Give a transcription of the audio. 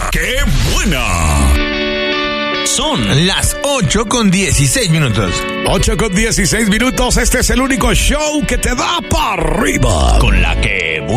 ¡Qué buena! Son las 8:16. 8:16. Este es el único show que te da para arriba. Con la que